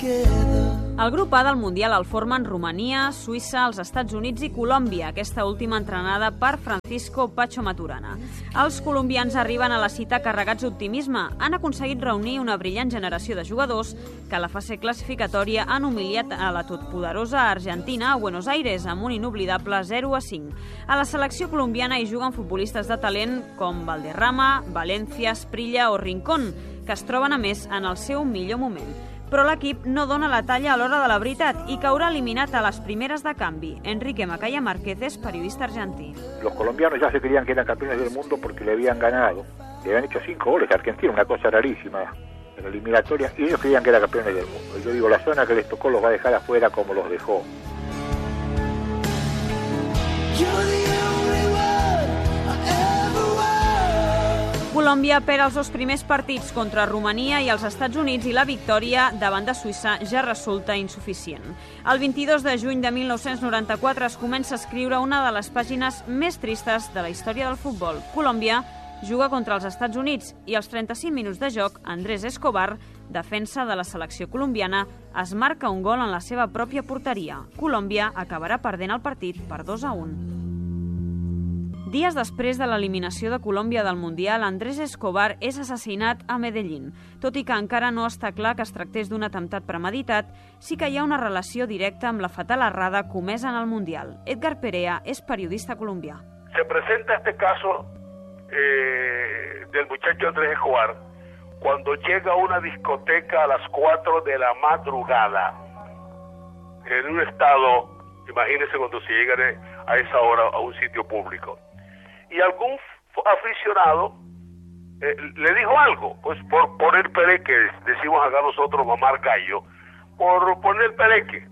El grup A del Mundial el formen Romania, Suïssa, els Estats Units i Colòmbia, aquesta última entrenada per Francisco Pacho Maturana. Els colombians arriben a la cita carregats d'optimisme. Han aconseguit reunir una brillant generació de jugadors que a la fase classificatòria han humiliat a la totpoderosa Argentina a Buenos Aires amb un inoblidable 0-5. A la selecció colombiana hi juguen futbolistes de talent com Valderrama, Valencia, Esprilla o Rincón, que es troben a més en el seu millor moment. Però l'equip no dona la talla a l'hora de la veritat i caurà eliminat a les primeres de canvi. Enrique Macaya Márquez es periodista argentí. Los colombianos ya se creían que eran campeones del mundo porque le habían ganado. Le habían hecho 5 goles a Argentina, una cosa rarísima en la eliminatoria, y ellos creían que eran campeones del mundo. Yo digo, la zona que les tocó los va a dejar afuera como los dejó. Colòmbia perd els dos primers partits contra Romania i els Estats Units i la victòria davant de Suïssa ja resulta insuficient. El 22 de juny de 1994 es comença a escriure una de les pàgines més tristes de la història del futbol. Colòmbia juga contra els Estats Units i als 35 minuts de joc, Andrés Escobar, defensa de la selecció colombiana, es marca un gol en la seva pròpia porteria. Colòmbia acabarà perdent el partit per 2-1. Dies després de l'eliminació de Colòmbia del Mundial, Andrés Escobar és assassinat a Medellín. Tot i que encara no està clar que es tractés d'un atemptat premeditat, sí que hi ha una relació directa amb la fatal errada comesa en el Mundial. Edgar Perea es periodista colombià. Se presenta este caso del muchacho Andrés Escobar cuando llega a una discoteca a las 4 de la madrugada en un estado, imagínense cuando se llega a esa hora a un sitio público. Y algún aficionado le dijo algo, pues por poner pereque, decimos acá nosotros mamar gallo, por poner pereque.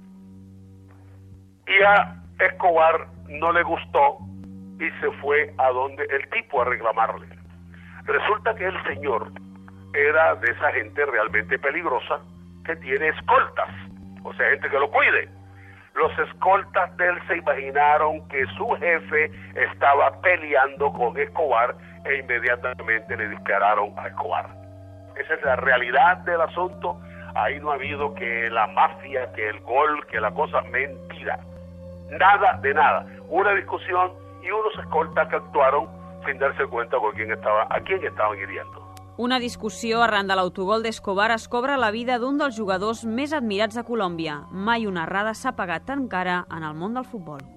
Y a Escobar no le gustó y se fue a donde el tipo a reclamarle. Resulta que el señor era de esa gente realmente peligrosa que tiene escoltas, o sea, gente que lo cuide. Los escoltas de él se imaginaron que su jefe estaba peleando con Escobar e inmediatamente le dispararon a Escobar. Esa es la realidad del asunto. Ahí no ha habido que la mafia, que el gol, que la cosa, mentira. Nada de nada. Una discusión y unos escoltas que actuaron sin darse cuenta a quién estaban hiriendo. Una discussió arran de l'autogol d'Escobar es cobra la vida d'un dels jugadors més admirats de Colòmbia. Mai una errada s'ha pagat tan cara en el món del futbol.